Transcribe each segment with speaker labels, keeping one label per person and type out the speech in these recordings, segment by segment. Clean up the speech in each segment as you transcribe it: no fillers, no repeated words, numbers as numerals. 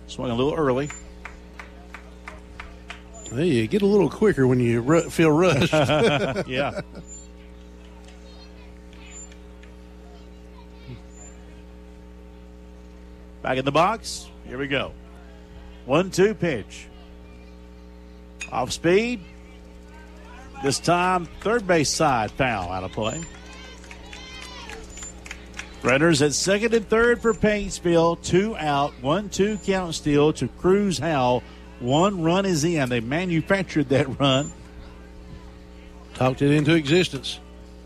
Speaker 1: Swung a little early.
Speaker 2: Hey, you get a little quicker when you feel rushed.
Speaker 1: Yeah. Back in the box. Here we go. 1-2 pitch. Off speed. This time, third base side foul out of play. Runners at second and third for Paintsville. 2 out. 1-2 count still to Cruz Howell. 1 run is in. They manufactured that run.
Speaker 2: Talked it into existence.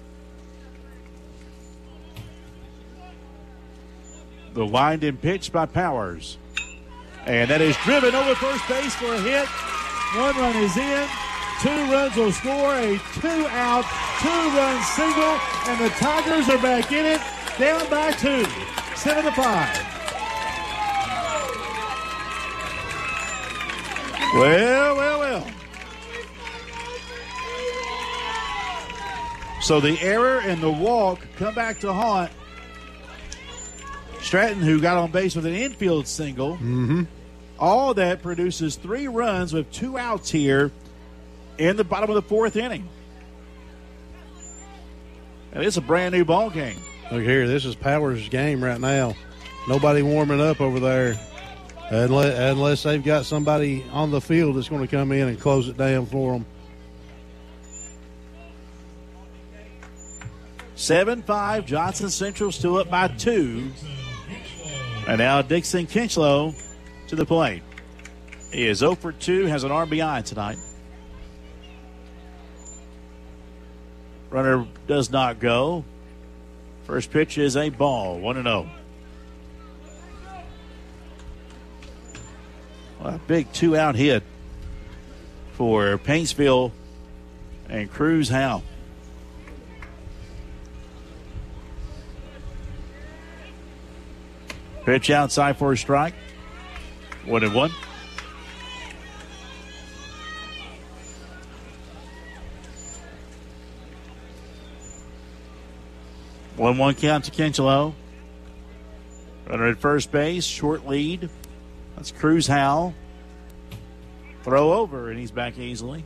Speaker 1: The wind and pitch by Powers. And that is driven over first base for a hit. 1 run is in. 2 runs will score. A 2-out, 2-run single. And the Tigers are back in it. Down by 2. 7-5. Well. So the error and the walk come back to haunt Stratton, who got on base with an infield single.
Speaker 2: Mm-hmm.
Speaker 1: All that produces 3 runs with 2 outs here in the bottom of the 4th inning. And it's a brand new ball game.
Speaker 2: Look here, this is Powers' game right now. Nobody warming up over there unless they've got somebody on the field that's going to come in and close it down for them.
Speaker 1: 7-5, Johnson Central still up by 2. And now Dixon Kinchlow to the plate. He is 0 for 2, has an RBI tonight. Runner does not go. First pitch is a ball, 1-0. Well, a big 2-out hit for Paintsville and Cruz Howell. Pitch outside for a strike. 1-1. One count to Kinchlow. Runner at first base, short lead. That's Cruz Howell. Throw over, and he's back easily.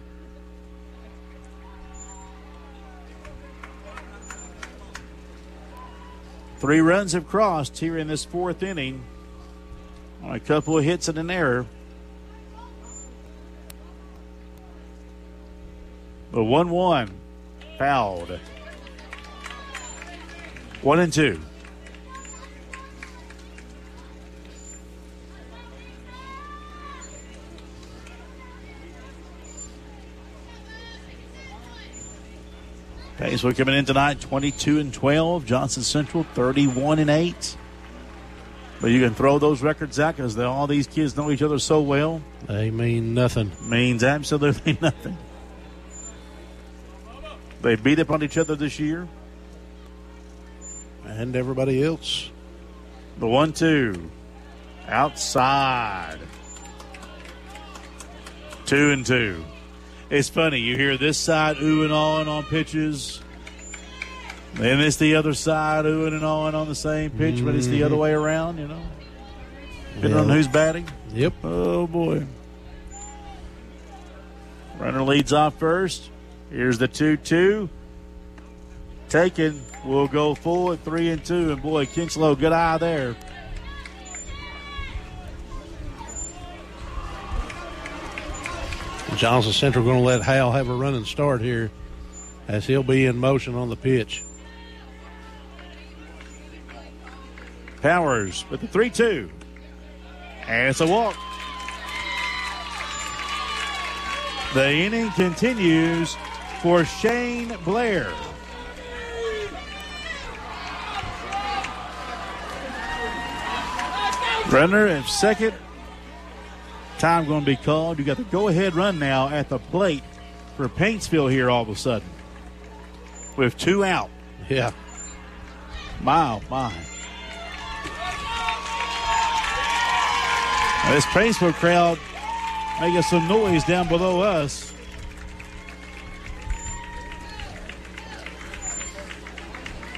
Speaker 1: Three runs have crossed here in this 4th inning on a couple of hits and an error. The 1-1 fouled. 1-2. Paintsville coming in tonight 22-12. Johnson Central 31-8. But you can throw those records out because all these kids know each other so well.
Speaker 2: They mean nothing.
Speaker 1: Means absolutely nothing. They beat up on each other this year.
Speaker 2: And everybody else.
Speaker 1: The 1-2. Outside. 2-2. It's funny. You hear this side oohing and awing on pitches. Then it's the other side oohing and awing on the same pitch, but it's the other way around, you know. Depending on who's batting.
Speaker 2: Yep.
Speaker 1: Oh, boy. Runner leads off first. Here's the 2-2. Taken. We'll go full at 3-2. And, boy, Kinchlow, good eye there.
Speaker 2: Johnson Central going to let Howell have a running start here as he'll be in motion on the pitch.
Speaker 1: Powers with the 3-2. And it's a walk. The inning continues for Shane Blair. Runner at second. Time going to be called. You got the go-ahead run now at the plate for Paintsville here all of a sudden. With 2 out.
Speaker 2: Yeah.
Speaker 1: My, oh my. Now this Paintsville crowd making some noise down below us.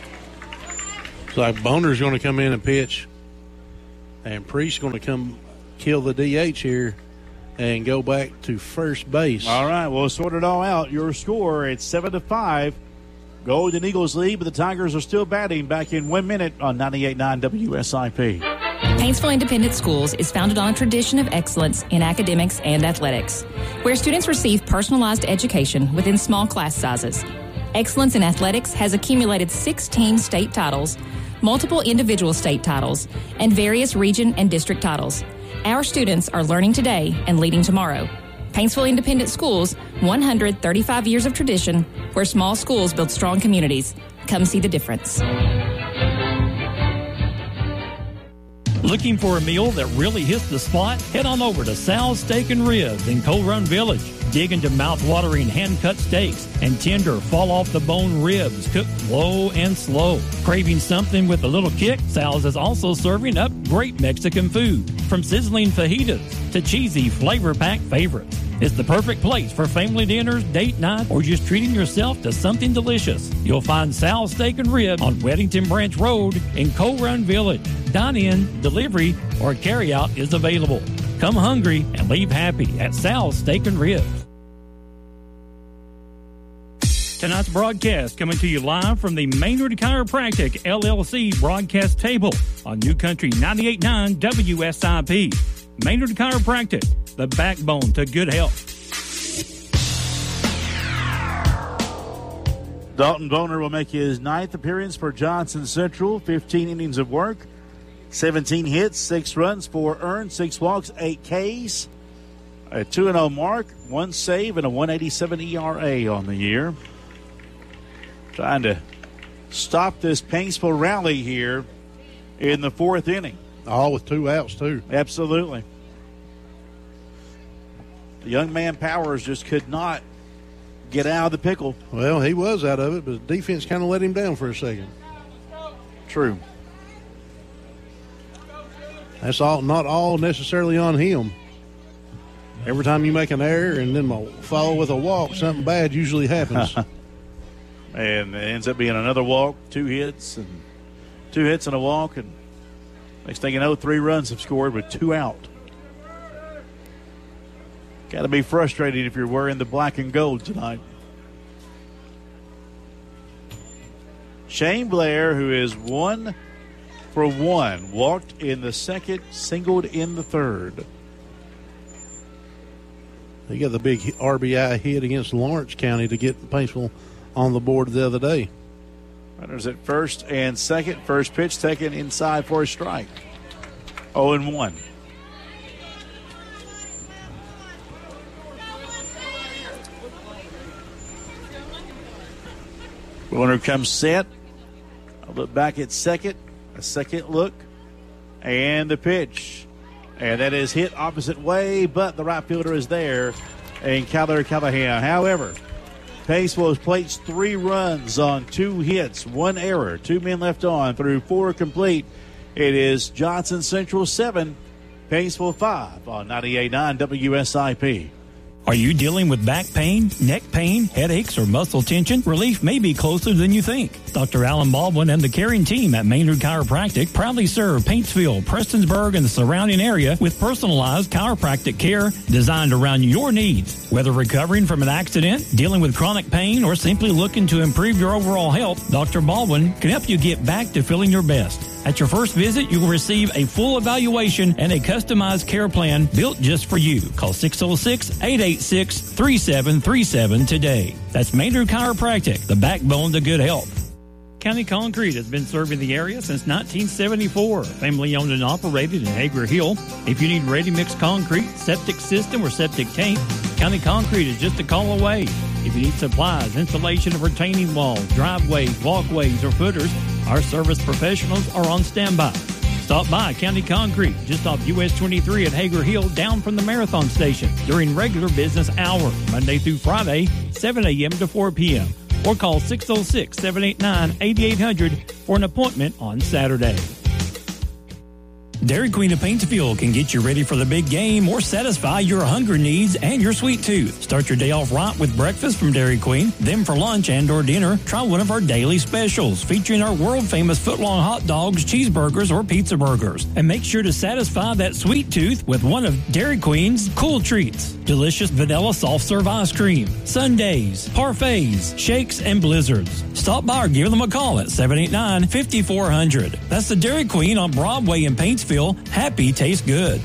Speaker 2: It's like Boner's going to come in and pitch. And Priest's going to come kill the DH here and go back to first base.
Speaker 1: All right, we'll sort it all out. Your score, it's 7-5. Golden Eagles lead, but the Tigers are still batting back in 1 minute on 98.9 WSIP.
Speaker 3: Paintsville Independent Schools is founded on a tradition of excellence in academics and athletics, where students receive personalized education within small class sizes. Excellence in athletics has accumulated 16 state titles, multiple individual state titles, and various region and district titles. Our students are learning today and leading tomorrow. Paintsville Independent Schools, 135 years of tradition, where small schools build strong communities. Come see the difference.
Speaker 4: Looking for a meal that really hits the spot? Head on over to Sal's Steak and Ribs in Coal Run Village. Dig into mouth-watering hand-cut steaks and tender, fall-off-the-bone ribs cooked low and slow. Craving something with a little kick? Sal's is also serving up great Mexican food, from sizzling fajitas to cheesy, flavor-packed favorites. It's the perfect place for family dinners, date night, or just treating yourself to something delicious. You'll find Sal's Steak and Rib on Weddington Branch Road in Coal Run Village. Dine-in, delivery, or carry-out is available. Come hungry and leave happy at Sal's Steak and Ribs. Tonight's broadcast coming to you live from the Maynard Chiropractic LLC broadcast table on New Country 98.9 WSIP. Maynard Chiropractic, the backbone to good health.
Speaker 1: Dalton Boner will make his 9th appearance for Johnson Central. 15 innings of work, 17 hits, 6 runs, 4 earned, 6 walks, 8 Ks, a 2-0 mark, 1 save, and a 187 ERA on the year. Trying to stop this Paintsville rally here in the 4th inning.
Speaker 2: All with 2 outs, too.
Speaker 1: Absolutely. The young man Powers just could not get out of the pickle.
Speaker 2: Well, he was out of it, but the defense kind of let him down for a second.
Speaker 1: True.
Speaker 2: That's all, not all necessarily on him. Every time you make an error and then follow with a walk, something bad usually happens.
Speaker 1: And it ends up being another walk, 2 hits, and 2 hits and a walk. And next thing you know, 3 runs have scored with 2 out. Got to be frustrated if you're wearing the black and gold tonight. Shane Blair, who is 1 for 1, walked in the 2nd, singled in the 3rd.
Speaker 2: He got the big RBI hit against Lawrence County to get Paintsville on the board the other day.
Speaker 1: Runners at first and second. First pitch taken inside for a strike. 0-1. Runner comes set. A look back at second. A second look. And the pitch. And that is hit opposite way, but the right fielder is there. And Kyler Callahan. However, Paintsville has placed 3 runs on 2 hits, 1 error, 2 men left on through 4 complete. It is Johnson Central 7, Paintsville 5 on 98.9 WSIP.
Speaker 4: Are you dealing with back pain, neck pain, headaches, or muscle tension? Relief may be closer than you think. Dr. Alan Baldwin and the caring team at Maynard Chiropractic proudly serve Paintsville, Prestonsburg, and the surrounding area with personalized chiropractic care designed around your needs. Whether recovering from an accident, dealing with chronic pain, or simply looking to improve your overall health, Dr. Baldwin can help you get back to feeling your best. At your first visit, you will receive a full evaluation and a customized care plan built just for you. Call 606-886-3737 today. That's Maynard Chiropractic, the backbone to good health. County Concrete has been serving the area since 1974. Family owned and operated in Hager Hill. If you need ready-mix concrete, septic system, or septic tank, County Concrete is just a call away. If you need supplies, installation of retaining walls, driveways, walkways, or footers, our service professionals are on standby. Stop by County Concrete, just off US 23 at Hager Hill, down from the Marathon Station, during regular business hours, Monday through Friday, 7 a.m. to 4 p.m. Or call 606-789-8800 for an appointment on Saturday. Dairy Queen of Paintsville can get you ready for the big game or satisfy your hunger needs and your sweet tooth. Start your day off right with breakfast from Dairy Queen. Then for lunch and or dinner, try one of our daily specials featuring our world-famous foot-long hot dogs, cheeseburgers, or pizza burgers. And make sure to satisfy that sweet tooth with one of Dairy Queen's cool treats. Delicious vanilla soft-serve ice cream, sundaes, parfaits, shakes, and blizzards. Stop by or give them a call at 789-5400. That's the Dairy Queen on Broadway in Paintsville. Happy tastes good.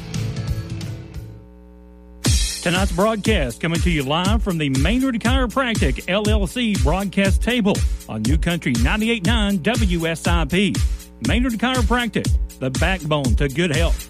Speaker 4: Tonight's broadcast coming to you live from the Maynard Chiropractic LLC broadcast table on New Country 98.9 WSIP. Maynard Chiropractic, the backbone to good health.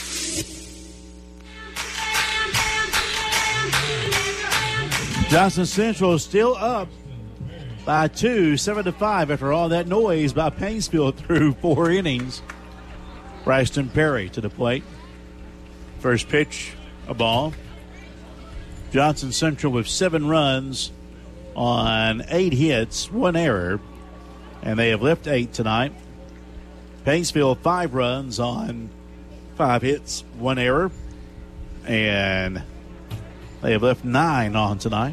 Speaker 1: Johnson Central still up by 2, 7-5 after all that noise by Paintsville through 4 innings. Bryson Perry to the plate. First pitch, a ball. Johnson Central with 7 runs on 8 hits, 1 error, and they have left 8 tonight. Paintsville 5 runs on 5 hits, 1 error, and they have left 9 on tonight.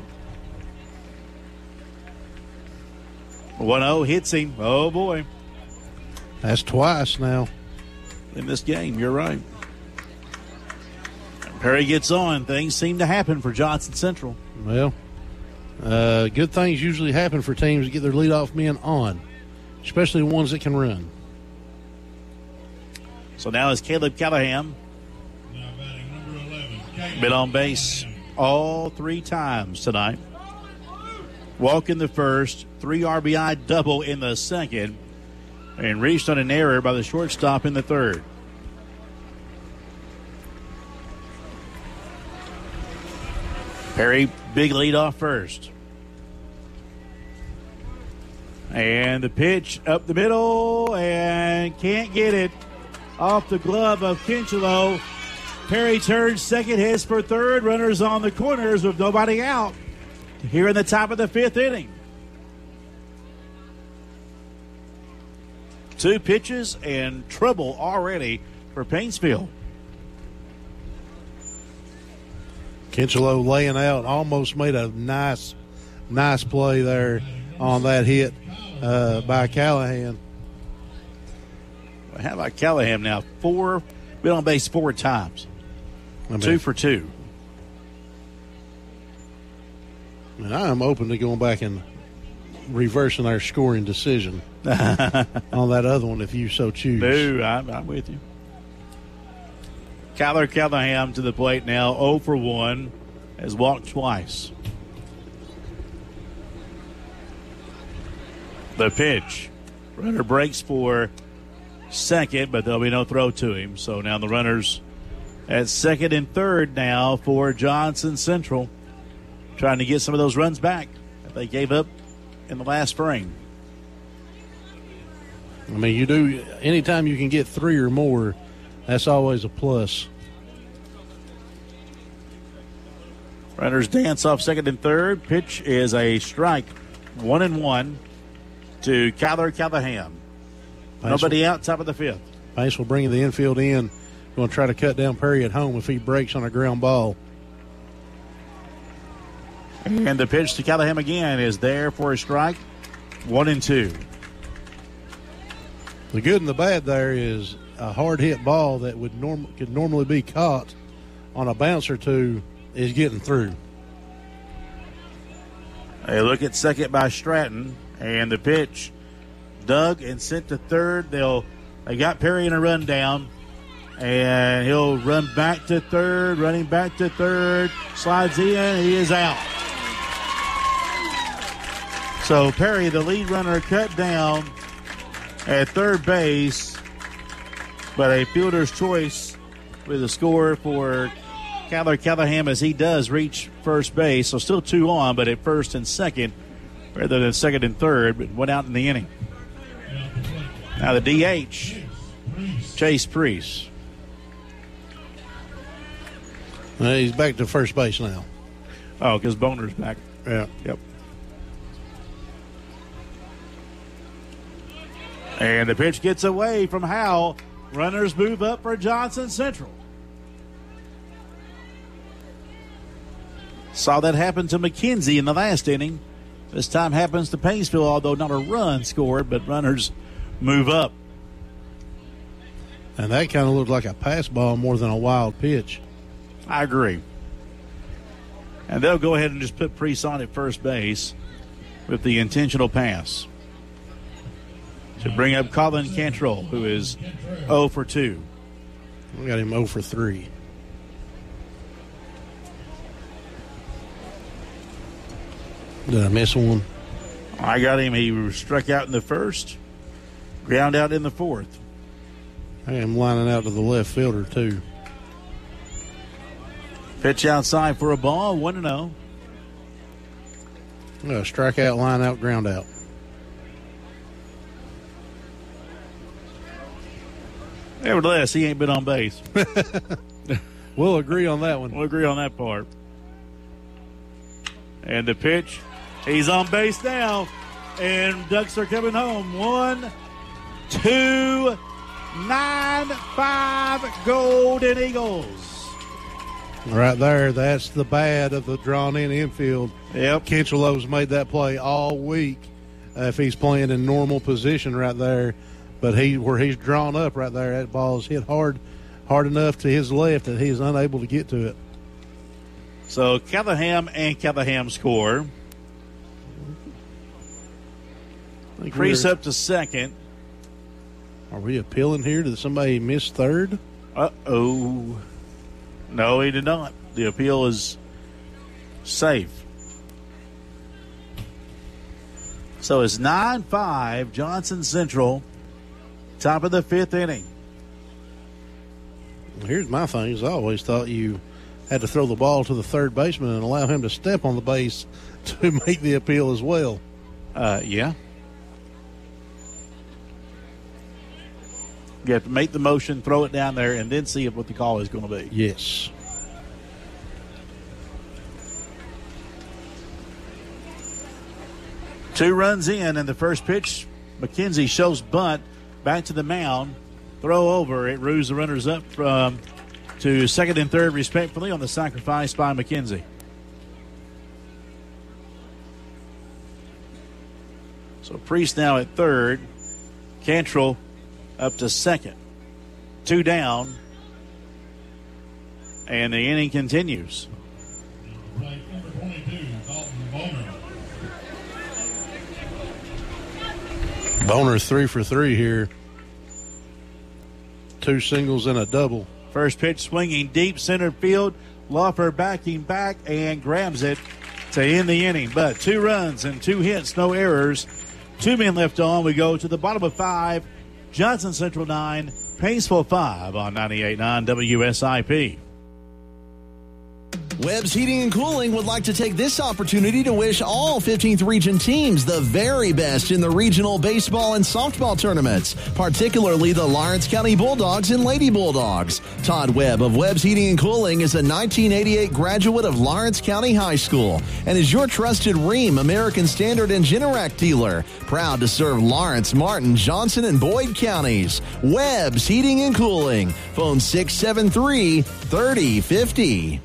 Speaker 1: 1-0 hits him. Oh, boy.
Speaker 2: That's twice now
Speaker 1: in this game. You're right. Perry gets on. Things seem to happen for Johnson Central.
Speaker 2: Well, good things usually happen for teams that get their leadoff men on, especially ones that can run.
Speaker 1: So now is Caleb Callahan. Been on base all 3 times tonight. Walk in the first, 3 RBI double in the second, and reached on an error by the shortstop in the third. Perry, big lead off first. And the pitch up the middle, and can't get it off the glove of Kinchelo. Perry turns second, heads for third. Runners on the corners with nobody out here in the top of the 5th inning. 2 pitches and trouble already for Paintsville.
Speaker 2: Kinchelo laying out, almost made a nice play there on that hit by Callahan.
Speaker 1: How about Callahan now? Been on base 4 times. 2 for 2.
Speaker 2: And I am open to going back and reversing our scoring decision on that other one if you so choose.
Speaker 1: No, I'm with you. Kyler Callahan to the plate now, 0 for 1, has walked twice. The pitch. Runner breaks for second, but there'll be no throw to him. So now the runners at second and third now for Johnson Central, trying to get some of those runs back that they gave up in the last frame.
Speaker 2: I mean, you do, anytime you can get 3 or more, that's always a plus.
Speaker 1: Runners dance off second and third. Pitch is a strike, 1-1 to Kyler Callahan. Nobody out, top of the 5th.
Speaker 2: Pace will bring the infield in. Going to try to cut down Perry at home if he breaks on a ground ball.
Speaker 1: And the pitch to Callahan again is there for a strike, 1-2.
Speaker 2: The good and the bad there is a hard hit ball that could normally be caught on a bounce or two is getting through.
Speaker 1: A look at second by Stratton, and the pitch dug and sent to third. They got Perry in a rundown, and he'll run back to third, running back to third, slides in, he is out. So Perry, the lead runner, cut down at third base, but a fielder's choice with a score for Kyler Callahan as he does reach first base. So still 2 on, but at first and second rather than second and third, but went out in the inning. Now the DH, Chase Priest.
Speaker 2: He's back to first base now.
Speaker 1: Oh, because Boner's back.
Speaker 2: Yeah.
Speaker 1: Yep. And the pitch gets away from Howell. Runners move up for Johnson Central. Saw that happen to McKenzie in the last inning. This time happens to Paintsville, although not a run scored, but runners move up.
Speaker 2: And that kind of looked like a pass ball more than a wild pitch.
Speaker 1: I agree. And they'll go ahead and just put Priest on at first base with the intentional pass to bring up Colin Cantrell, who is 0 for 2.
Speaker 2: We got him 0 for 3. Did I miss one?
Speaker 1: I got him. He struck out in the first, ground out in the fourth.
Speaker 2: I am lining out to the left fielder, too.
Speaker 1: Pitch outside for a ball, 1-0.
Speaker 2: Strikeout, line out, ground out.
Speaker 1: Nevertheless, he ain't been on base.
Speaker 2: We'll agree on that one.
Speaker 1: We'll agree on that part. And the pitch, he's on base now, and Ducks are coming home. 1, 2, 9, 5, Golden Eagles.
Speaker 2: Right there, that's the bad of the drawn-in infield.
Speaker 1: Yep.
Speaker 2: Cantrell's made that play all week if he's playing in normal position right there. But where he's drawn up right there, that ball's hit hard enough to his left that he's unable to get to it.
Speaker 1: So Callahan score. Priest up to second.
Speaker 2: Are we appealing here? Did somebody miss third?
Speaker 1: Uh-oh. No, he did not. The appeal is safe. So it's 9-5, Johnson Central, top of the fifth inning.
Speaker 2: Here's my thing. I always thought you had to throw the ball to the third baseman and allow him to step on the base to make the appeal as well.
Speaker 1: Yeah. You have to make the motion, throw it down there, and then see what the call is going to be.
Speaker 2: Yes.
Speaker 1: Two runs in, and the first pitch, McKenzie shows bunt, back to the mound, throw over. It moves the runners up to second and third respectfully on the sacrifice by McKenzie. So Priest now at third. Cantrell up to second. 2 down. And the inning continues.
Speaker 5: Number 22, Dalton Boner.
Speaker 2: Boner 3 for 3 here. 2 singles and a double.
Speaker 1: First pitch swinging deep center field. Loffer backing back and grabs it to end the inning. But 2 runs and 2 hits, no errors. 2 men left on. We go to the bottom of 5. Johnson Central 9, Paintsville 5 on 98.9 WSIP.
Speaker 6: Webb's Heating and Cooling would like to take this opportunity to wish all 15th Region teams the very best in the regional baseball and softball tournaments, particularly the Lawrence County Bulldogs and Lady Bulldogs. Todd Webb of Webb's Heating and Cooling is a 1988 graduate of Lawrence County High School and is your trusted Rheem, American Standard, and Generac dealer. Proud to serve Lawrence, Martin, Johnson, and Boyd counties. Webb's Heating and Cooling. Phone 673-3050.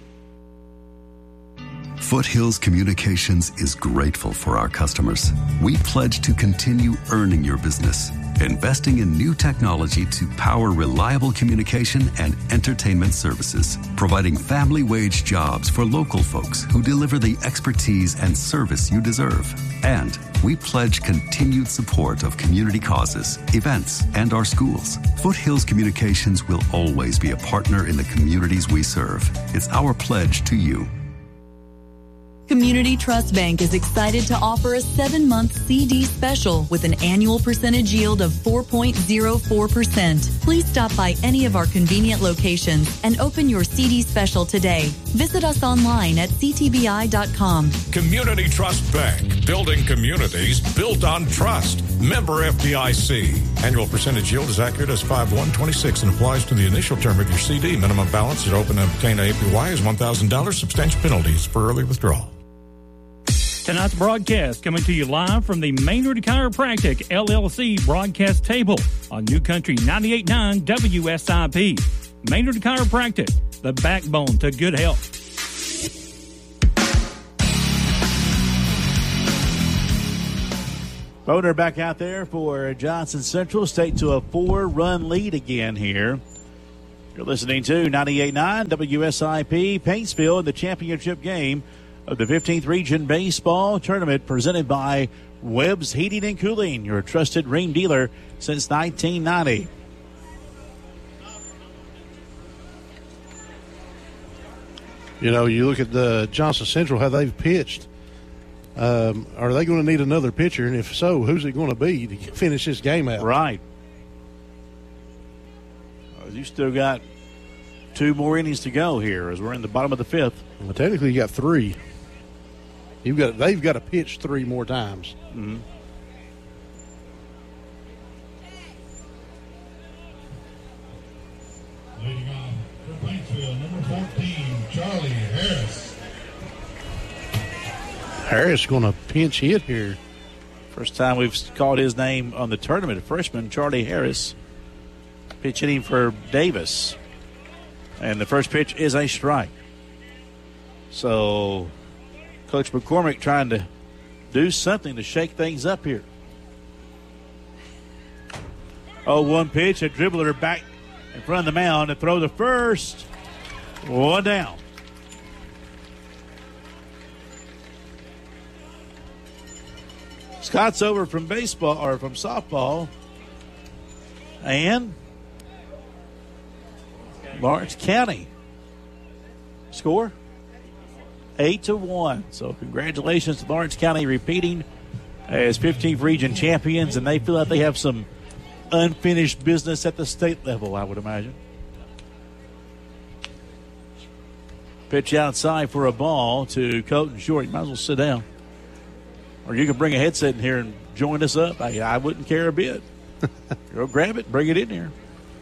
Speaker 7: Foothills Communications is grateful for our customers. We pledge to continue earning your business, investing in new technology to power reliable communication and entertainment services, providing family wage jobs for local folks who deliver the expertise and service you deserve. And we pledge continued support of community causes, events, and our schools. Foothills Communications will always be a partner in the communities we serve. It's our pledge to you.
Speaker 8: Community Trust Bank is excited to offer a 7-month CD special with an annual percentage yield of 4.04%. Please stop by any of our convenient locations and open your CD special today. Visit us online at ctbi.com.
Speaker 5: Community Trust Bank, building communities built on trust. Member FDIC. Annual percentage yield is accurate as 5/126 and applies to the initial term of your CD. Minimum balance to open and obtain APY is $1,000. Substantial penalties for early withdrawal.
Speaker 4: Tonight's broadcast coming to you live from the Maynard Chiropractic LLC broadcast table on New Country 98.9 WSIP. Maynard Chiropractic, the backbone to good health.
Speaker 1: Boner back out there for Johnson Central. State to a 4-run lead again here. You're listening to 98.9 WSIP Paintsville in the championship game of the 15th Region Baseball Tournament presented by Webb's Heating and Cooling, your trusted Rheem dealer since 1990.
Speaker 2: You know, you look at the Johnson Central, how they've pitched. Are they going to need another pitcher? And if so, who's it going to be to finish this game out?
Speaker 1: Right. You still got 2 more innings to go here as we're in the bottom of the 5th.
Speaker 2: Well, technically, you got 3. They've got to pitch 3 more times.
Speaker 1: Mm-hmm.
Speaker 9: Leading on for Paintsville, number 14, Charlie Harris.
Speaker 2: Harris going to pinch hit here.
Speaker 1: First time we've called his name on the tournament. Freshman Charlie Harris pitch hitting for Davis. And the first pitch is a strike. So Coach McCormick trying to do something to shake things up here. 0-1 pitch, a dribbler back in front of the mound to throw the first. 1 down. Scott's over from baseball or from softball. And Lawrence County score 8-1. So congratulations to Lawrence County repeating as 15th Region champions, and they feel like they have some unfinished business at the state level, I would imagine. Pitch outside for a ball to Colton Short. You might as well sit down. Or you can bring a headset in here and join us up. I wouldn't care a bit. Go grab it, bring it in here.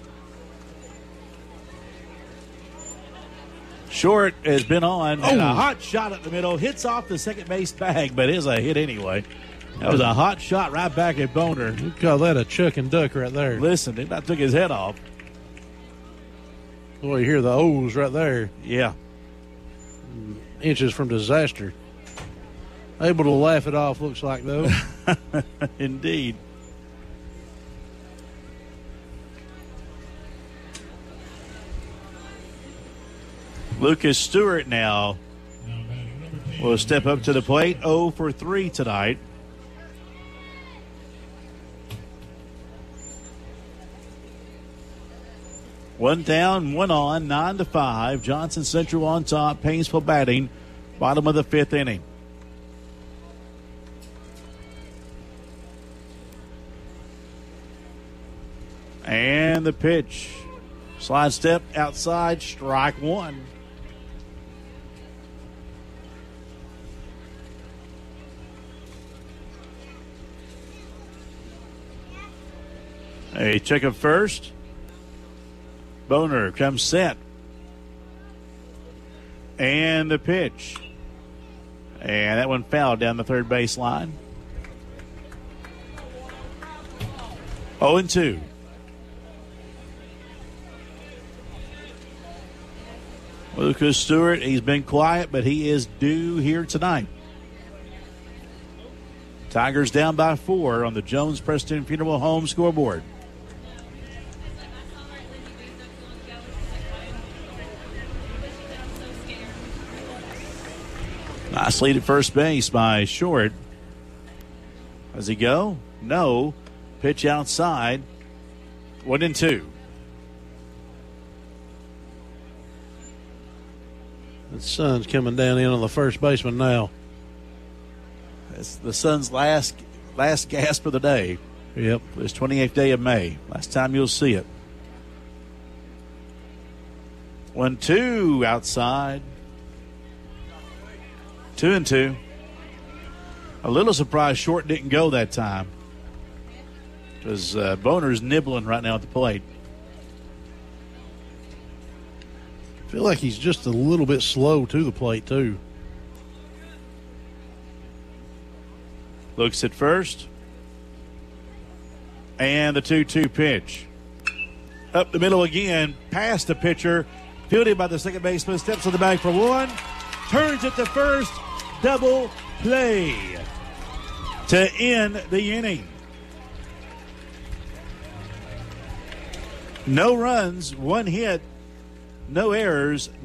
Speaker 1: Short has been on. And a hot shot at the middle. Hits off the second base bag, but is a hit anyway. That was a hot shot right back at Boner.
Speaker 2: You call that a chuck and duck right there.
Speaker 1: Listen, it about took his head off.
Speaker 2: Boy, you hear the O's right there.
Speaker 1: Yeah.
Speaker 2: Inches from disaster. Able to laugh it off, looks like, though.
Speaker 1: Indeed. Lucas Stewart now will step up to the plate. 0 for 3 tonight. One down, 1 on, 9-5. Johnson Central on top. Paintsville batting. Bottom of the 5th inning. And the pitch. Slide step outside, strike 1. A check of first. Boner comes set. And the pitch. And that one fouled down the third base line. 0-2. Lucas Stewart, he's been quiet, but he is due here tonight. Tigers down by 4 on the Jones Preston Funeral Home scoreboard. Nice lead at first base by Short. Does he go? No. Pitch outside. 1-2.
Speaker 2: The sun's coming down in on the first baseman now.
Speaker 1: It's the sun's last gasp of the day.
Speaker 2: Yep.
Speaker 1: This 28th day of May. Last time you'll see it. 1-2 outside. 2-2. A little surprised Short didn't go that time. Because Boner's nibbling right now at the plate.
Speaker 2: I feel like he's just a little bit slow to the plate, too.
Speaker 1: Looks at first. And the 2-2 pitch. Up the middle again, past the pitcher. Fielded by the second baseman. Steps on the bag for one. Turns it to first. Double play to end the inning. No runs, one hit, no errors.